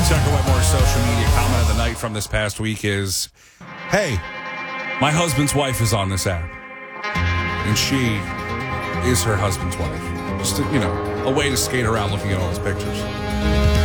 Tucker Wetmore's social media comment of the night from this past week is, hey, my husband's wife is on this app. And she is her husband's wife. Just, a way to skate around looking at all his pictures.